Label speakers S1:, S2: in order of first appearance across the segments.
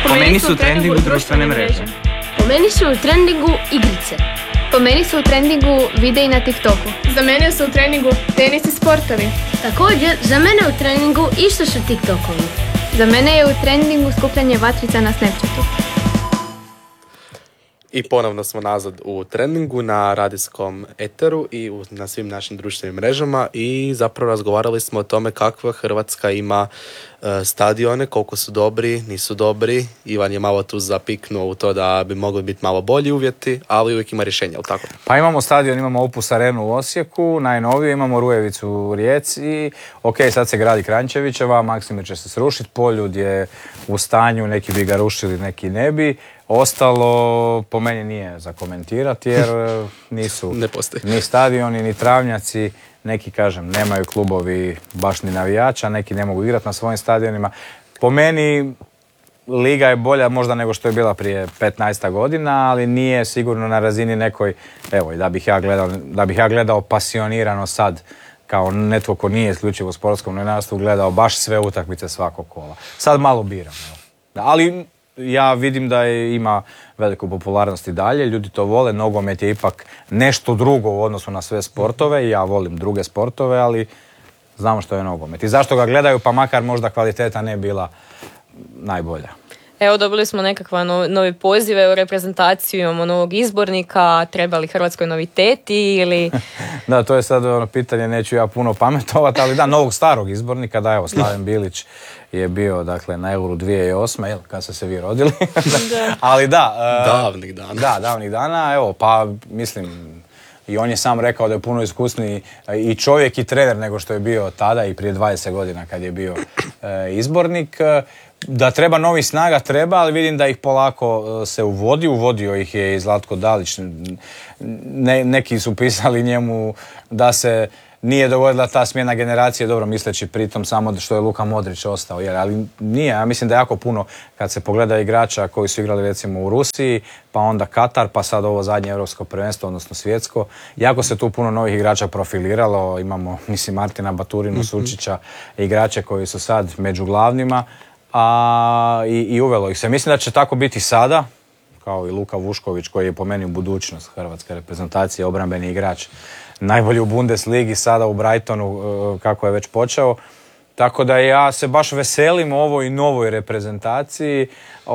S1: Po meni su u trendingu društvene mreže.
S2: Po meni su u trendingu igrice.
S3: Po meni su u trendingu videi na TikToku.
S4: Za mene su u treningu tenis i sportovi.
S2: Također, za mene u treningu isto su TikTokovi.
S3: Za mene je u trendingu skupljanje vatrica na Snapchatu.
S5: I ponovno smo nazad u trendingu na radijskom eteru i na svim našim društvenim mrežama i zapravo razgovarali smo o tome kakva Hrvatska ima stadione, koliko su dobri, nisu dobri. Ivan je malo tu zapiknuo u to da bi mogli biti malo bolji uvjeti, ali uvijek ima rješenja, ali tako?
S6: Pa imamo stadion, imamo Opus Arenu u Osijeku, najnoviju, imamo Rujevicu u Rijeci, ok, sad se gradi Kranjčevićeva, Maksimir će se srušiti, Poljud je u stanju, neki bi ga rušili, neki ne bi. Ostalo po meni nije za komentirati jer nisu ni stadioni, ni travnjaci, neki kažem nemaju klubovi baš ni navijača, neki ne mogu igrati na svojim stadionima. Po meni liga je bolja možda nego što je bila prije 15 godina, ali nije sigurno na razini nekoj, evo i da bih ja gledao pasionirano sad kao netko ko nije isključivo u sportskom novinarstvu gledao baš sve utakmice svakog kola. Sad malo biram, evo. Ali ja vidim da ima veliku popularnost i dalje, ljudi to vole, nogomet je ipak nešto drugo u odnosu na sve sportove, ja volim druge sportove, ali znamo što je nogomet. I zašto ga gledaju, pa makar možda kvaliteta ne bila najbolja.
S7: Evo, dobili smo nekakva novi pozive u reprezentaciju, imamo novog izbornika, treba li Hrvatskoj noviteti ili...
S6: Da, to je sad ono pitanje, neću ja puno pametovati, ali da, novog starog izbornika, da, evo, Slaven Bilić je bio, dakle, na Euru 2008. Kad ste se vi rodili. Ali da...
S5: davnih dana.
S6: Da, davnih dana, evo, pa mislim... I on je sam rekao da je puno iskusniji i čovjek i trener nego što je bio tada i prije 20 godina kad je bio izbornik. Da treba novi snaga, treba, ali vidim da ih polako se uvodio ih je i Zlatko Dalić. Neki su pisali njemu da se nije dogodila ta smjena generacije, dobro misleći pritom samo što je Luka Modrić ostao, ali nije, ja mislim da je jako puno kad se pogleda igrača koji su igrali recimo u Rusiji, pa onda Katar, pa sad ovo zadnje europsko prvenstvo, odnosno svjetsko, jako se tu puno novih igrača profiliralo, imamo mislim Martina Baturinu, Sučića, igrače koji su sad među glavnima, i uvelo ih se. Mislim da će tako biti sada, kao i Luka Vušković koji je po meni u budućnost hrvatske reprezentacije, obrambeni igrač, najbolji u Bundesligi, sada u Brightonu kako je već počeo. Tako da ja se baš veselim ovoj novoj reprezentaciji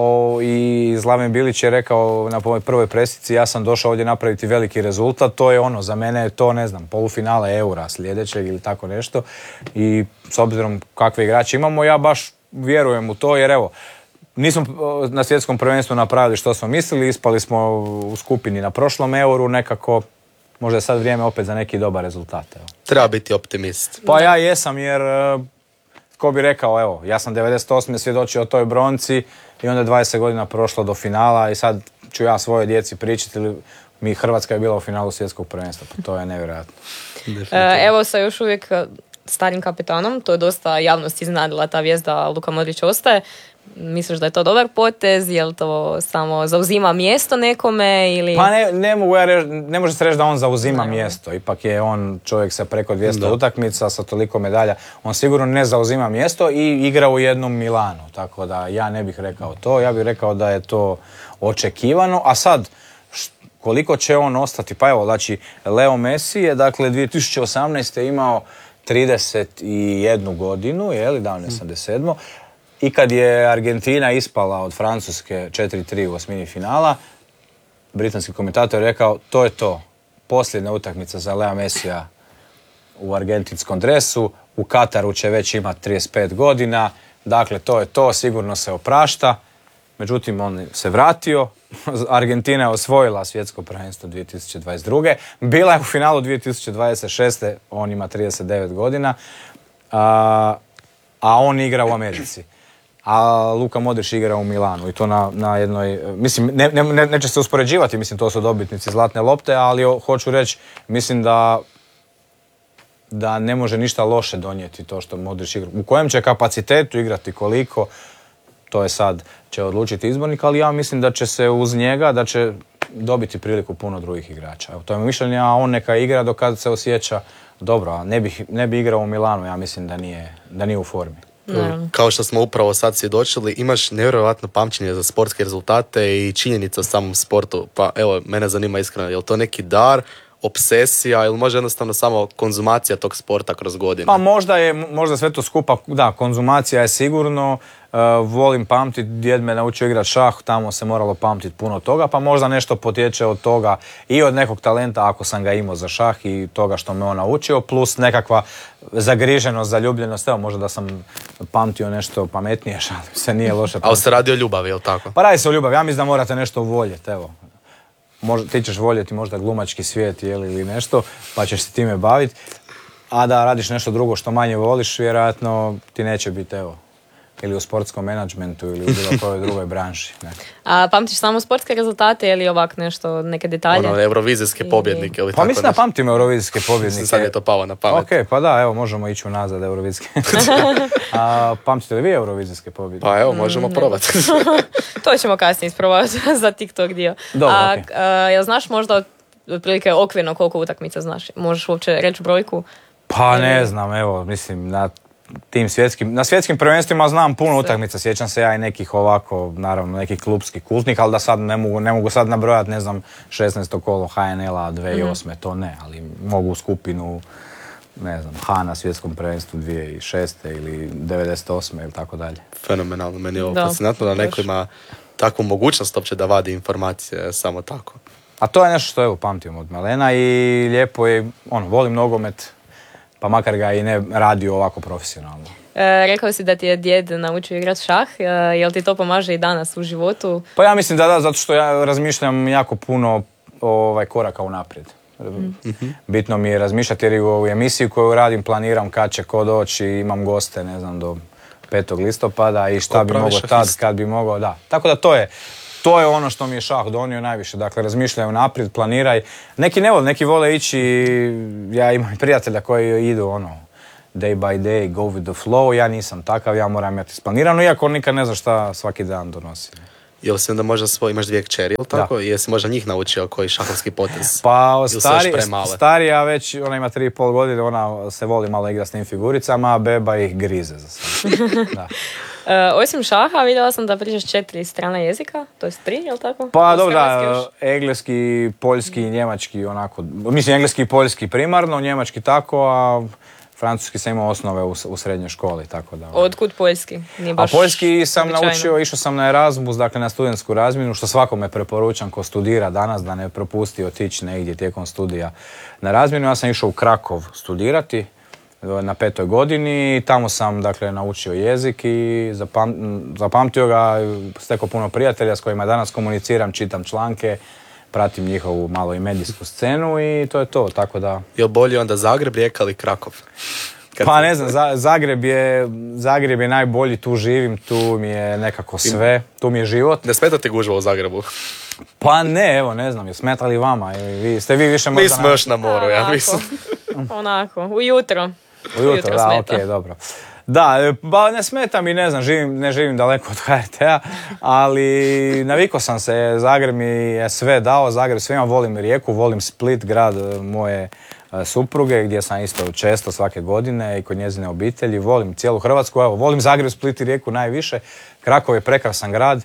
S6: i Slaven Bilić je rekao na prvoj presici ja sam došao ovdje napraviti veliki rezultat, to je ono, za mene je to ne znam, polufinale Eura sljedećeg ili tako nešto i s obzirom kakve igrače imamo ja baš vjerujem u to jer evo, nismo na svjetskom prvenstvu napravili što smo mislili, ispali smo u skupini na prošlom Euru, nekako možda je sad vrijeme opet za neki dobar rezultat. Evo.
S5: Treba biti optimist.
S6: Pa ja jesam jer, ko bi rekao, evo, ja sam 98. svjedočio o toj bronci i onda 20 godina prošlo do finala i sad ću ja svojoj djeci pričati mi Hrvatska je bila u finalu svjetskog prvenstva, pa to je nevjerojatno.
S7: Evo sa još uvijek starim kapetanom, to je dosta javnost iznenadila ta vijest da Luka Modrić ostaje. Misliš da je to dobar potez, je li to samo zauzima mjesto nekome ili...
S6: Pa ne može se reći da on zauzima mjesto, ipak je on čovjek sa preko 200 utakmica, sa toliko medalja, on sigurno ne zauzima mjesto i igra u jednom Milanu, tako da ja ne bih rekao to, ja bih rekao da je to očekivano, a sad koliko će on ostati, pa evo, znači Leo Messi je dakle 2018. imao 31 godinu, je li, davno 87. I kad je Argentina ispala od Francuske 4-3 u osmini finala, britanski komentator je rekao, to je to, posljednja utakmica za Lea Messija u argentinskom dresu, u Kataru će već imati 35 godina, dakle to je to, sigurno se oprašta. Međutim, on se vratio, Argentina je osvojila svjetsko prvenstvo 2022. Bila je u finalu 2026. On ima 39 godina, a on igra u Americi. A Luka Modrić igra u Milanu i to na jednoj, mislim, neće se uspoređivati, mislim, to su dobitnici zlatne lopte, ali hoću reći, mislim da ne može ništa loše donijeti to što Modrić igra. U kojem će kapacitetu igrati, koliko, to je sad će odlučiti izbornik, ali ja mislim da će se uz njega, da će dobiti priliku puno drugih igrača. Evo, to je mišljenje, a on neka igra dok kad se osjeća dobro, a ne bi igrao u Milanu, ja mislim da nije u formi.
S5: kao što smo upravo sad svjedočili, imaš nevjerojatno pamćenje za sportske rezultate i činjenica o samom sportu. Pa evo, mene zanima iskreno, je li to neki dar, obsesija ili može jednostavno samo konzumacija tog sporta kroz godine?
S6: Pa možda sve to skupa, da, konzumacija je sigurno, volim pamtiti, djed me naučio igrati šah, tamo se moralo pamtiti puno toga, pa možda nešto potječe od toga i od nekog talenta ako sam ga imao za šah i toga što me on naučio, plus nekakva zagriženost, zaljubljenost, evo možda da sam pamtio nešto pametnije, šalim se, nije loše pamtiti.
S5: Ali se radi o ljubavi, je li tako?
S6: Pa radi se o ljubavi, ja mislim da morate nešto voljeti, evo. Ti ćeš voljeti možda glumački svijet ili nešto, pa ćeš se time baviti, a da radiš nešto drugo što manje voliš, vjerojatno ti neće biti, evo, ili u sportskom menadžmentu ili u bilo kojoj drugoj branši. Ne.
S7: A pamtiš samo sportske rezultate ili ovak nešto, neke detalje?
S5: Eurovizijske pobjednike ili
S6: pa
S5: tako
S6: mislim da pamtim eurovizijske pobjednike.
S5: Sad je to palo na pamet.
S6: Ok, pa da, evo, možemo ići unazad eurovizijske. A pamtite li vi eurovizijske pobjednike?
S5: Pa evo, možemo probati.
S7: To ćemo kasnije isprobati za TikTok dio.
S6: Dobro, okay.
S7: Jel znaš možda otprilike okvirno koliko utakmica znaš? Možeš uopće reći brojku?
S6: Pa ne znam, evo, mislim, na svjetskim prvenstvima znam puno utakmica, sjećam se ja i nekih ovako, naravno nekih klubskih kultnih, ali da sad ne mogu sad nabrojati, ne znam, 16. kolo HNL-a 2008. To ne, ali mogu skupinu, ne znam, H na svjetskom prvenstvu 2006. ili 98. ili tako dalje.
S5: Fenomenalno, meni je ovo fascinantno da neko ima takvu mogućnost uopće da vadi informacije samo tako.
S6: A to je nešto što evo pamtim od malena i lijepo je, volim nogomet, pa makar ga i ne radio ovako profesionalno.
S7: Rekao si da ti je djed naučio igrati šah, jel ti to pomaže i danas u životu?
S6: Pa ja mislim da, zato što ja razmišljam jako puno koraka unaprijed. Bitno mi je razmišljati jer u emisiji koju radim planiram kad će ko doći, imam goste, ne znam, do 5. listopada i šta bi mogao tad, kad bi mogao, da. Tako da to je ono što mi je šah donio najviše, dakle razmišljaj naprijed, planiraj. Neki ne vole, neki vole ići, ja imam prijatelja koji idu day by day, go with the flow, ja nisam takav, ja moram imati isplanirano, iako nikad ne znam šta svaki dan donosi.
S5: Jel si onda možda imaš 2 kćeri, ili tako? Da. Jesi možda njih naučio koji šahovski potez?
S6: Pa starija već, ona ima 3,5 godine, ona se voli malo igrati s tim figuricama, a beba ih grize za sve. Da.
S7: Osim šaha, vidjela sam da pričaš 4 strana jezika, to je 3, jel tako?
S6: Pa dobro, da, engleski, poljski, njemački, onako, mislim engleski i poljski primarno, njemački tako, a francuski sam imao osnove u srednjoj školi, tako da.
S7: Otkud poljski? Nije baš
S6: a poljski sam naučio, išao sam na Erasmus, dakle na studentsku razmjenu, što svakome preporučam ko studira danas da ne propusti otići negdje tijekom studija na razmjenu. Ja sam išao u Krakov studirati na 5. godini i tamo sam dakle naučio jezik i zapamtio ga, stekao puno prijatelja s kojima danas komuniciram, čitam članke, pratim njihovu malo i medijsku scenu i to je to, tako da.
S5: Je li bolje onda Zagreb, Rijeka ili Krakov?
S6: Pa ne znam, Zagreb je najbolji, tu živim, tu mi je nekako sve, tu mi je život.
S5: Ne smeta ti gužva u Zagrebu?
S6: Pa ne, evo, ne znam, je smeta li vama? Ste vi više možda...
S5: Mi smo još na moru, ja mislim.
S7: Onako, ujutro.
S6: Ujutro, da, okej, dobro. Da, ne smeta mi, ne znam, ne živim daleko od HRT-a, ali navikao sam se, Zagreb mi je sve dao, Zagreb svima, volim Rijeku, volim Split, grad moje supruge, gdje sam isto često svake godine i kod njezine obitelji, volim cijelu Hrvatsku, evo, volim Zagreb, Split i Rijeku najviše, Krakov je prekrasan grad,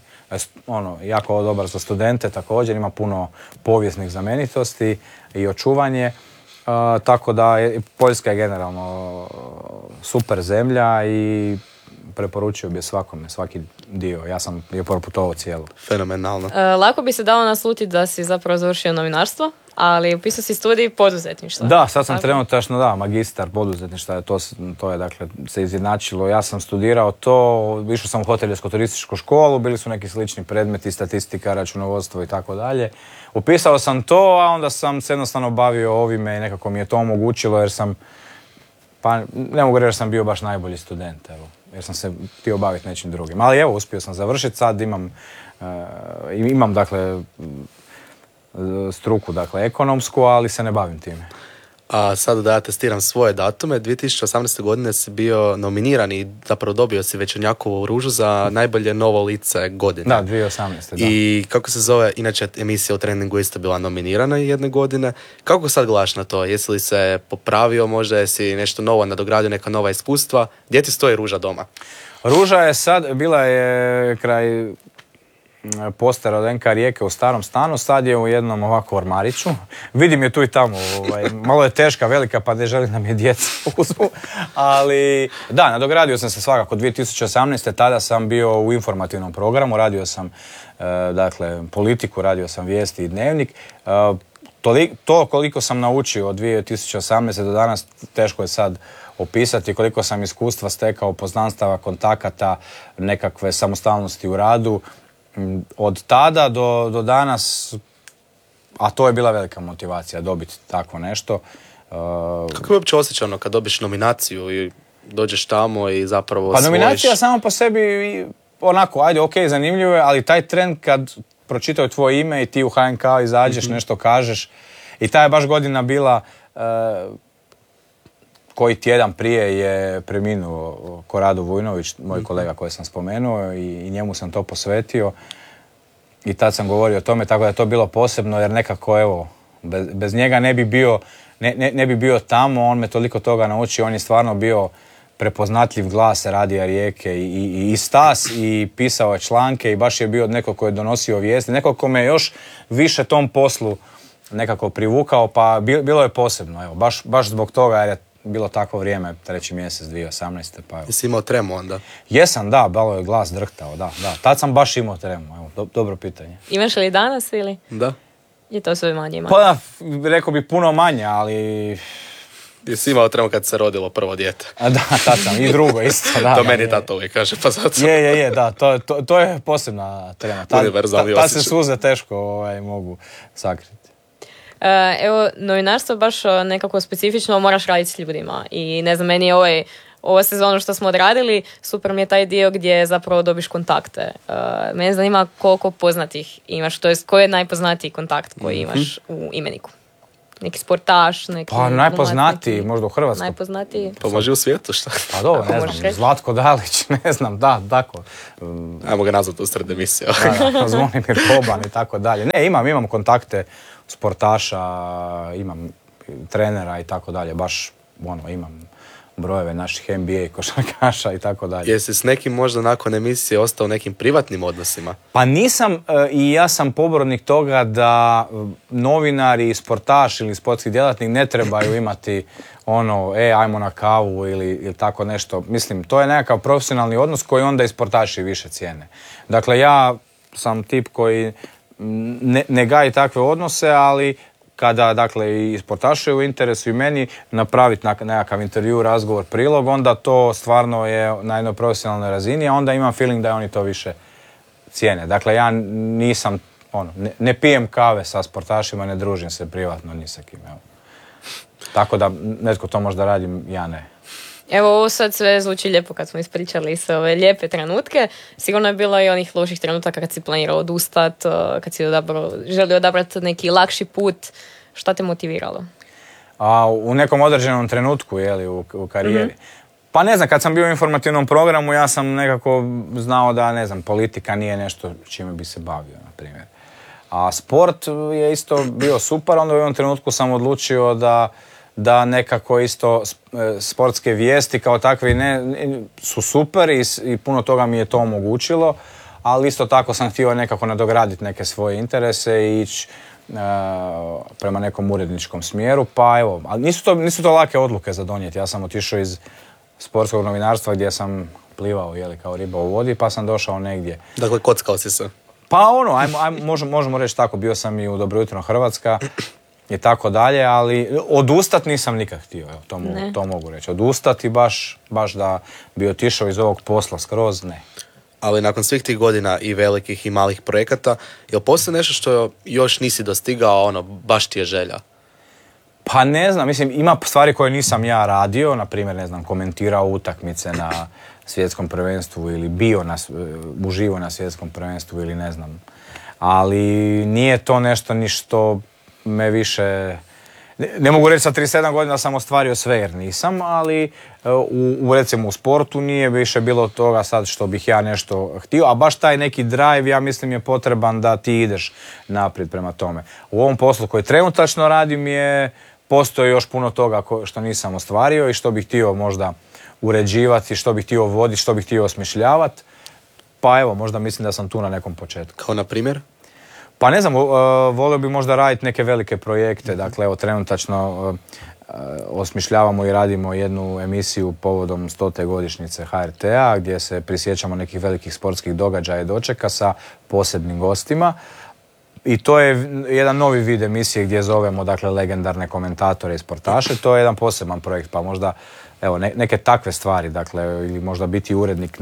S6: jako dobar za studente također, ima puno povijesnih znamenitosti i očuvanje. Tako da Poljska je generalno super zemlja i preporučio bi svakome, svaki dio. Ja sam je proputovao cijelu.
S5: Fenomenalno.
S7: Lako bi se dalo naslutiti da si zapravo završio novinarstvo, ali upisao si studij poduzetništva.
S6: Da, sad sam trenutačno, magistar poduzetništva, to je dakle se izjednačilo. Ja sam studirao to, išao sam u hotelijersko-turističku školu, bili su neki slični predmeti, statistika, računovodstvo i tako dalje. Upisao sam to, a onda sam se jednostavno bavio ovime i nekako mi je to omogućilo jer sam, pa ne mogu reći da sam bio baš najbolji student, evo, jer sam se htio baviti nečim drugim. Ali evo, uspio sam završiti, sad imam dakle struku, dakle ekonomsku, ali se ne bavim time.
S5: A sad da ja testiram svoje datume, 2018. godine si bio nominiran i zapravo dobio si Večernjakovu ružu za najbolje novo lice godine.
S6: Da, 2018. Da.
S5: I kako se zove, inače emisija u Trendingu isto bila nominirana jedne godine. Kako sad gledaš na to? Jesi li se popravio, možda jesi nešto novo nadogradio, neka nova iskustva? Gdje ti stoji ruža doma?
S6: Ruža je sad, bila je kraj postera od NK Rijeke u starom stanu, sad je u jednom ovako ormariću. Vidim je tu i tamo, malo je teška, velika, pa ne želim da mi je djeca uzmu. Ali da, nadogradio sam se svakako 2018. Tada sam bio u informativnom programu, radio sam dakle, politiku, radio sam vijesti i dnevnik. To koliko sam naučio od 2018. do danas teško je sad opisati, koliko sam iskustva stekao, poznanstava, kontakata, nekakve samostalnosti u radu. Od tada do danas, a to je bila velika motivacija dobiti tako nešto.
S5: Kako je uopće osjećano kad dobiš nominaciju i dođeš tamo i zapravo
S6: Pa
S5: osvojiš?
S6: nominacija samo po sebi onako, ajde, ok, zanimljivo je, ali taj trend kad pročitaju tvoje ime i ti u HNK izađeš, nešto kažeš. I ta je baš godina bila, koji tjedan prije je preminuo Korado Vujnović, moj kolega koji sam spomenuo, i njemu sam to posvetio. I tad sam govorio o tome, tako da je to bilo posebno, jer nekako, evo, bez njega ne bi bio tamo, on me toliko toga naučio, on je stvarno bio prepoznatljiv glas Radija Rijeke i stas, i pisao je članke i baš je bio neko koji je donosio vijesti, neko ko me još više tom poslu nekako privukao, pa bilo je posebno, evo, baš zbog toga, jer je bilo takvo vrijeme, 3. mjesec 2018. Pa evo.
S5: Jesi imao tremu onda?
S6: Jesam, da, malo je glas drhtao, da. Tad sam baš imao tremu, evo, dobro pitanje.
S7: Imaš li danas ili?
S5: Da.
S7: Je to sve manje i manje?
S6: Pa da, rekao bi puno manje, ali...
S5: Jesi imao tremu kad se rodilo prvo dijete?
S6: A da, tad sam, i drugo isto, da.
S5: To
S6: da,
S5: meni tato uvijek kaže, pa zato...
S6: Je, da, to je posebna trema. Tad se suze teško mogu sakriti.
S7: Evo, novinarstvo baš nekako specifično moraš raditi s ljudima i ne znam, meni je ova sezona što smo odradili, super mi je taj dio gdje zapravo dobiš kontakte. Mene zanima koliko poznatih imaš, to jest koji je najpoznatiji kontakt koji imaš u imeniku. Neki sportaš, neki...
S6: Pa najpoznatiji, možda u Hrvatskoj.
S7: Najpoznatiji.
S5: Pa može u svijetu, šta?
S6: Pa dobro, ne znam, Zlatko Dalić, ne znam, da, tako.
S5: Ajmo ga nazvati u sred emisije.
S6: Da, Zvonimir Boban i tako dalje. Ne, imam kontakte sportaša, imam trenera i tako dalje, baš imam brojeve naših NBA košarkaša i tako dalje.
S5: Jesi s nekim možda nakon emisije ostao u nekim privatnim odnosima?
S6: Pa nisam, i ja sam pobornik toga da novinari, sportaš ili sportski djelatnik ne trebaju imati ajmo na kavu ili tako nešto. Mislim, to je nekakav profesionalni odnos koji onda i sportaši više cijene. Dakle, ja sam tip koji ne gaji takve odnose, ali kada, dakle, i sportaši u interesu i meni napraviti nekakav intervju, razgovor, prilog, onda to stvarno je na jednoj profesionalnoj razini, a onda imam feeling da oni to više cijene. Dakle, ja nisam, ne pijem kave sa sportašima, ne družim se privatno ni sa kim. Evo. Tako da netko to možda radi, ja ne.
S7: Evo, ovo sad sve zvuči lijepo kad smo ispričali sve ove lijepe trenutke. Sigurno je bilo i onih loših trenutaka kad si planirao odustat, kad si želio odabrati neki lakši put. Šta te motiviralo?
S6: U nekom određenom trenutku, u karijeri. Pa ne znam, kad sam bio u informativnom programu, ja sam nekako znao da, ne znam, politika nije nešto čime bi se bavio, na primjer. A sport je isto bio super, onda u jednom trenutku sam odlučio da nekako isto sportske vijesti kao takve su super i puno toga mi je to omogućilo, ali isto tako sam htio nekako nadograditi neke svoje interese i ići prema nekom uredničkom smjeru, pa evo, ali nisu to lake odluke za donijeti. Ja sam otišao iz sportskog novinarstva gdje sam plivao kao riba u vodi, pa sam došao negdje.
S5: Dakle, kockao si se?
S6: Pa možemo reći tako, bio sam i u Dobro jutro Hrvatska i tako dalje, ali odustat nisam nikad htio, to mogu reći. Odustati baš da bi otišao iz ovog posla skroz, ne.
S5: Ali nakon svih tih godina i velikih i malih projekata, jel postoji nešto što još nisi dostigao, baš ti je želja?
S6: Pa ne znam, mislim, ima stvari koje nisam ja radio, na primjer, ne znam, komentirao utakmice na svjetskom prvenstvu ili bio uživo na svjetskom prvenstvu ili ne znam. Ali nije to nešto ni što me više ne mogu reći sa 37 godina sam ostvario sve jer nisam, ali recimo u sportu nije više bilo toga sad što bih ja nešto htio, a baš taj neki drive ja mislim je potreban da ti ideš naprijed prema tome. U ovom poslu koji trenutačno radim postoji još puno toga što nisam ostvario i što bih htio možda uređivati, što bih htio voditi, što bih htio osmišljavati. Pa evo, možda mislim da sam tu na nekom početku.
S5: Kao na primjer?
S6: Pa ne znam, volio bi možda raditi neke velike projekte. Dakle, evo, trenutačno osmišljavamo i radimo jednu emisiju povodom 100. godišnjice HRT-a gdje se prisjećamo nekih velikih sportskih događaja i dočeka sa posebnim gostima. I to je jedan novi vid emisije gdje zovemo dakle, legendarne komentatore i sportaše. To je jedan poseban projekt, pa možda evo, neke takve stvari, dakle, ili možda biti urednik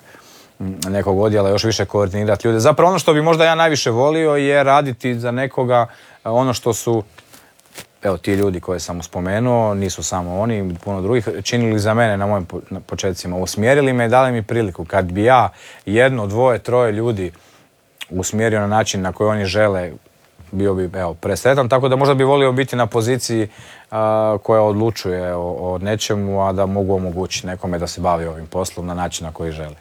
S6: nekog odjela, još više koordinirati ljude. Zapravo ono što bi možda ja najviše volio je raditi za nekoga ono što su, evo, ti ljudi koje sam spomenuo, nisu samo oni, puno drugih, činili za mene na mojim početcima. Usmjerili me i dali mi priliku. Kad bi ja 1, 2, 3 ljudi usmjerio na način na koji oni žele, bio bi presretan, tako da možda bi volio biti na poziciji koja odlučuje o nečemu, a da mogu omogućiti nekome da se bavi ovim poslom na način na koji želi.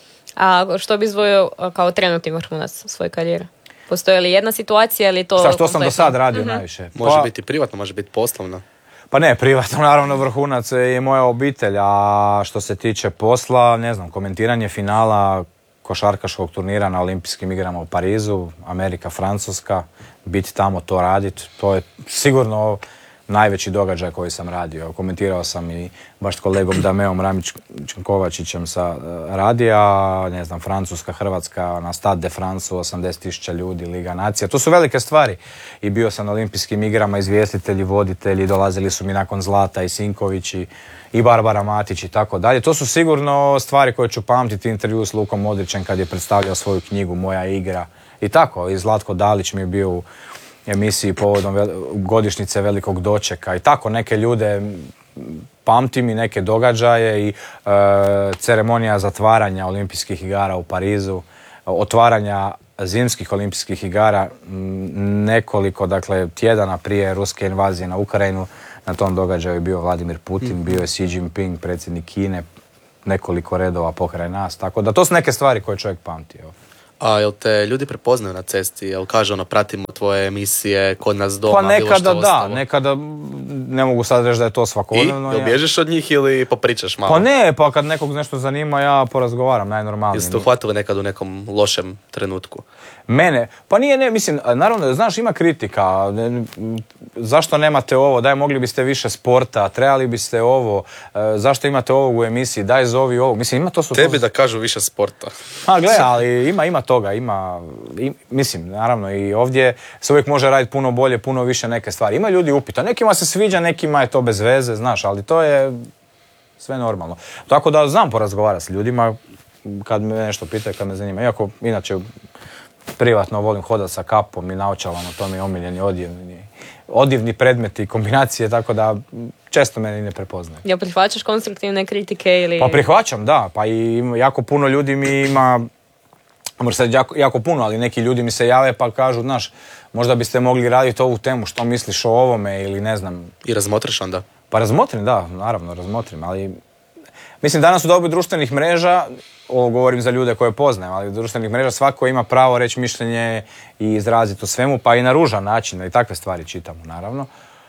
S7: A što bi izdvojio kao trenutni vrhunac svoje karijere? Postoji li jedna situacija ili to...
S6: Što sam do sad radio najviše?
S5: Može biti privatno, može biti poslovno.
S6: Pa ne, privatno, naravno vrhunac je moja obitelj, a što se tiče posla, ne znam, komentiranje finala košarkaškog turnira na Olimpijskim igrama u Parizu, Amerika, Francuska, biti tamo, to raditi, to je sigurno najveći događaj koji sam radio. Komentirao sam i baš s kolegom Dameom Ramić-Kovačićem sa radija, ne znam, Francuska, Hrvatska, na Stade de France, 80.000 ljudi, Liga nacija. To su velike stvari. I bio sam na Olimpijskim igrama, izvjestitelji, voditelji, dolazili su mi nakon Zlata i Sinković i Barbara Matić i tako dalje. To su sigurno stvari koje ću pamtiti, intervju s Lukom Modrićem kad je predstavljao svoju knjigu Moja igra. I tako, i Zlatko Dalić mi je bio u emisiji povodom godišnjice velikog dočeka. I tako, neke ljude pamtim i neke događaje i ceremonija zatvaranja Olimpijskih igara u Parizu, otvaranja zimskih olimpijskih igara nekoliko, dakle, tjedana prije ruske invazije na Ukrajinu. Na tom događaju je bio Vladimir Putin, bio je Xi Jinping, predsjednik Kine, nekoliko redova pokraj nas. Tako da to su neke stvari koje čovjek pamti. Evo.
S5: A jel te ljudi prepoznaju na cesti? Jel kaže pratimo tvoje emisije kod nas doma?
S6: Pa nekada da, nekada ne mogu sad reći da je to svakodnevno.
S5: I jel bježiš od njih ili popričaš malo?
S6: Pa ne, pa kad nekog nešto zanima ja porazgovaram, najnormalnije.
S5: Jeste uhvatili nekad u nekom lošem trenutku?
S6: Mene? Pa nije, ne, mislim, naravno, znaš, ima kritika. Zašto nemate ovo? Daj, mogli biste više sporta, trebali biste ovo. Zašto imate ovog u emisiji? Daj, zovi ovo. Mislim, ima to su...
S5: Tebi da kažu više sporta.
S6: A, gle, ali ima toga, mislim, naravno, i ovdje se uvijek može raditi puno bolje, puno više neke stvari. Ima ljudi upita, nekima se sviđa, nekima je to bez veze, znaš, ali to je sve normalno. Tako da znam porazgovarati s ljudima kad me nešto pitaju, kad me zanima. Iako, inače, privatno volim hodati sa kapom i naočalama, to mi je omiljeni odjevni predmeti i kombinacije, tako da često mene i ne prepoznaje.
S7: Jel prihvaćaš konstruktivne kritike ili...
S6: Pa prihvaćam, da. Pa i jako puno ljudi mi ima... Možda sad jako puno, ali neki ljudi mi se jave pa kažu, znaš, možda biste mogli raditi ovu temu, što misliš o ovome ili ne znam.
S5: I razmotriš onda?
S6: Pa razmotrim, da, naravno razmotrim, ali mislim danas u dobu društvenih mreža, ovo govorim za ljude koje poznajem, ali društvenih mreža svako ima pravo reći mišljenje i izraziti o svemu, pa i na ružan način, i takve stvari čitamo, naravno.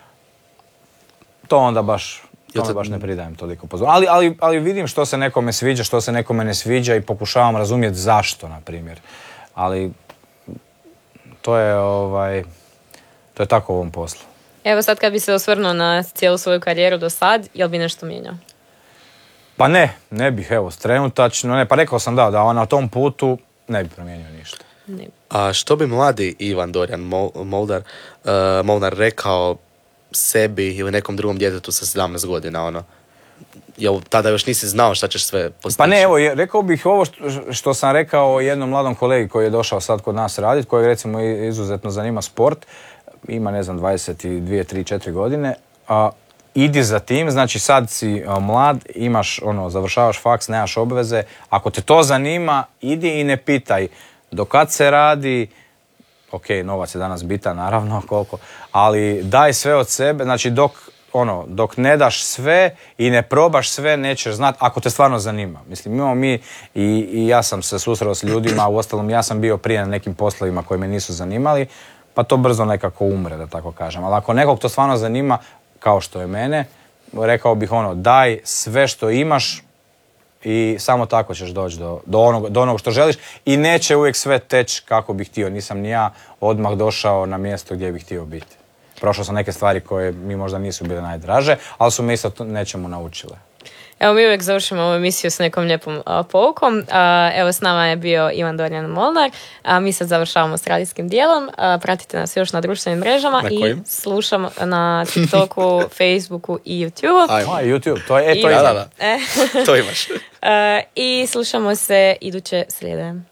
S6: To onda baš ne pridajem toliko pozornosti. Ali vidim što se nekome sviđa, što se nekome ne sviđa i pokušavam razumjeti zašto, na primjer. Ali to je tako u ovom poslu.
S7: Evo sad kad bi se osvrnuo na cijelu svoju karijeru do sad, jel bi nešto mijenjao?
S6: Pa ne bih, evo, trenutačno, pa rekao sam da na tom putu ne bi promijenio ništa.
S7: Ne.
S5: A što bi mladi Ivan Dorijan Molnar rekao sebi ili nekom drugom djetetu sa 17 godina, ono? Jel tada još nisi znao šta ćeš sve postići?
S6: Pa ne, evo, rekao bih ovo što sam rekao jednom mladom kolegi koji je došao sad kod nas raditi, koji recimo izuzetno zanima sport, ima, ne znam, 22, 3, 4 godine, idi za tim, znači sad si mlad, imaš, završavaš faks, nemaš obveze, ako te to zanima, idi i ne pitaj do kad se radi, ok, novac je danas bitan, naravno, koliko, ali daj sve od sebe, znači dok ne daš sve i ne probaš sve, nećeš znati ako te stvarno zanima. Mislim, imamo mi i ja sam se susreo s ljudima, uostalom ja sam bio prije na nekim poslovima koji me nisu zanimali, pa to brzo nekako umre, da tako kažem. Ali ako nekog to stvarno zanima, kao što je mene, rekao bih daj sve što imaš i samo tako ćeš doći do onog što želiš i neće uvijek sve teći kako bih htio. Nisam ni ja odmah došao na mjesto gdje bih htio biti. Prošao sam neke stvari koje mi možda nisu bile najdraže, ali su me isto nečemu naučile.
S7: Evo, mi uvijek završimo ovu emisiju s nekom lijepom poukom. Evo, s nama je bio Ivan Dorjan Molnar. Mi sad završavamo s radijskim dijelom. Pratite nas još na društvenim mrežama i slušamo na TikToku, Facebooku i YouTubeu.
S6: YouTube, to je
S5: Da. To imaš.
S7: I slušamo se iduće srijede.